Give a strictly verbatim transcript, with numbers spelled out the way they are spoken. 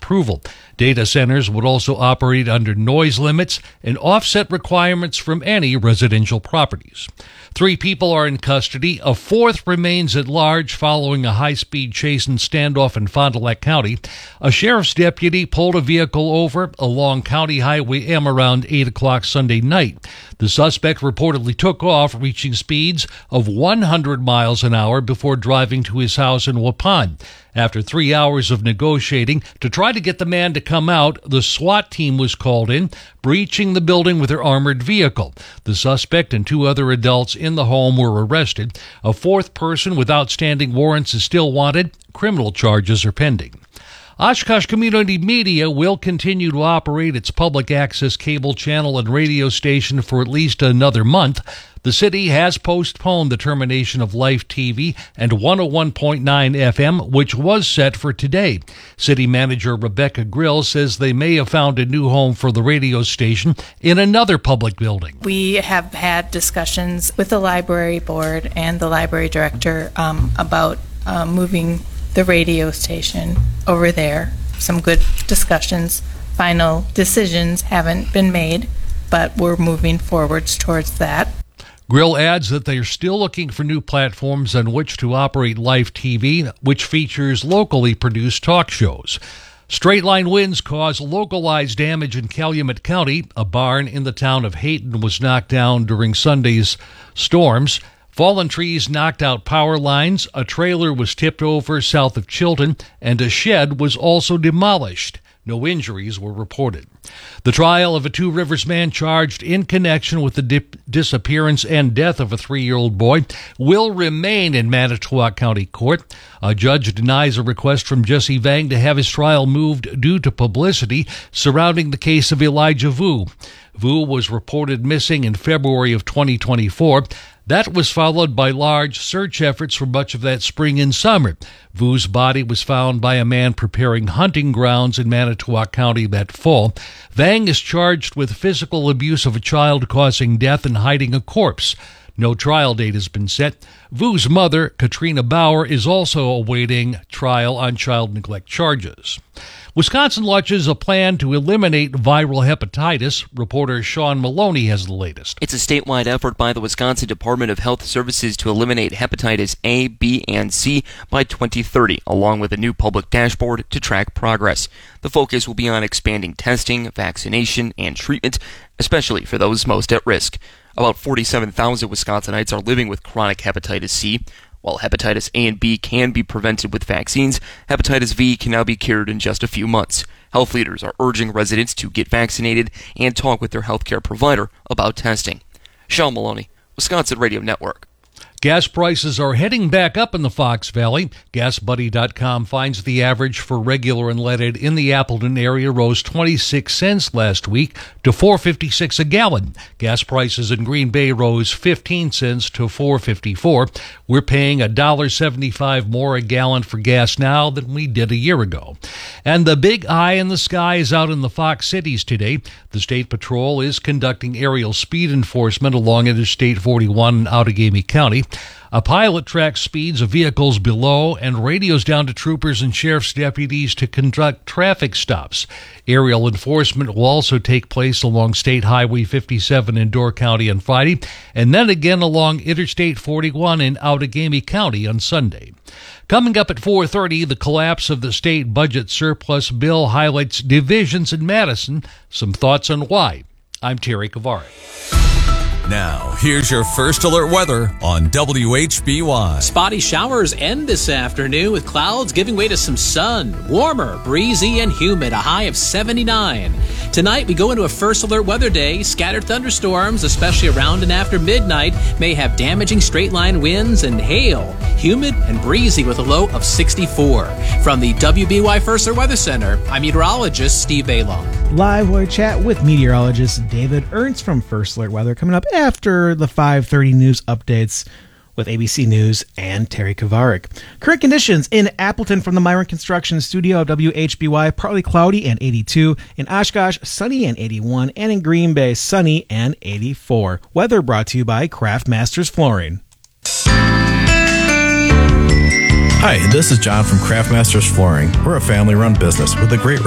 approval. Data centers would also operate under noise limits and offset requirements from any residential properties. Three people are in custody. A fourth remains at large following a high-speed chase and standoff in Fond du Lac County. A sheriff's deputy pulled a vehicle over along County Highway M around eight o'clock Sunday night. The suspect reportedly took off, reaching speeds of one hundred miles an hour before driving to his house in Waupun. After three hours of negotiating to try to get the man to come out, the SWAT team was called in, breaching the building with their armored vehicle. The suspect and two other adults in the home were arrested. A fourth person with outstanding warrants is still wanted. Criminal charges are pending. Oshkosh Community Media will continue to operate its public access cable channel and radio station for at least another month. The city has postponed the termination of Life T V and one oh one point nine F M, which was set for today. City Manager Rebecca Grill says they may have found a new home for the radio station in another public building. We have had discussions with the library board and the library director um, about uh, moving the radio station over there. Some good discussions. Final decisions haven't been made, but we're moving forwards towards that. Grill adds that they are still looking for new platforms on which to operate Live T V, which features locally produced talk shows. Straight-line winds caused localized damage in Calumet County. A barn in the town of Hayton was knocked down during Sunday's storms. Fallen trees knocked out power lines, a trailer was tipped over south of Chilton, and a shed was also demolished. No injuries were reported. The trial of a Two Rivers man charged in connection with the dip- disappearance and death of a three-year-old boy will remain in Manitowoc County Court. A judge denies a request from Jesse Vang to have his trial moved due to publicity surrounding the case of Elijah Vu. Vu was reported missing in February of twenty twenty-four. That was followed by large search efforts for much of that spring and summer. Vu's body was found by a man preparing hunting grounds in Manitowoc County that fall. Vang is charged with physical abuse of a child causing death and hiding a corpse. No trial date has been set. Vu's mother, Katrina Bauer, is also awaiting trial on child neglect charges. Wisconsin launches a plan to eliminate viral hepatitis. Reporter Sean Maloney has the latest. It's a statewide effort by the Wisconsin Department of Health Services to eliminate hepatitis A, B, and C by twenty thirty, along with a new public dashboard to track progress. The focus will be on expanding testing, vaccination, and treatment, especially for those most at risk. About forty-seven thousand Wisconsinites are living with chronic hepatitis C. While hepatitis A and B can be prevented with vaccines, hepatitis V can now be cured in just a few months. Health leaders are urging residents to get vaccinated and talk with their healthcare provider about testing. Sean Maloney, Wisconsin Radio Network. Gas prices are heading back up in the Fox Valley. Gas Buddy dot com finds the average for regular unleaded in the Appleton area rose twenty-six cents last week to four fifty-six a gallon. Gas prices in Green Bay rose fifteen cents to four fifty-four. We're paying one dollar seventy-five more a gallon for gas now than we did a year ago. And the big eye in the sky is out in the Fox cities today. The State Patrol is conducting aerial speed enforcement along Interstate forty-one in Outagamie County. A pilot tracks speeds of vehicles below and radios down to troopers and sheriff's deputies to conduct traffic stops. Aerial enforcement will also take place along State Highway fifty-seven in Door County on Friday, and then again along Interstate forty-one in Outagamie County on Sunday. Coming up at four thirty, the collapse of the state budget surplus bill highlights divisions in Madison. Some thoughts on why. I'm Terry Kavarik. Now, here's your first alert weather on W H B Y. Spotty showers end this afternoon with clouds giving way to some sun. Warmer, breezy, and humid, a high of seventy-nine. Tonight, we go into a first alert weather day. Scattered thunderstorms, especially around and after midnight, may have damaging straight-line winds and hail. Humid and breezy with a low of sixty-four. From the W B Y First Alert Weather Center, I'm meteorologist Steve Baylong. Live weather chat with meteorologist David Ernst from First Alert Weather coming up after the five thirty news updates with A B C News and Terry Kavarik. Current conditions in Appleton from the Myron Construction Studio of W H B Y, partly cloudy and eighty-two. In Oshkosh, sunny and eighty-one. And in Green Bay, sunny and eighty-four. Weather brought to you by Craft Masters Flooring. Hi, this is John from Craft Masters Flooring. We're a family-run business with a great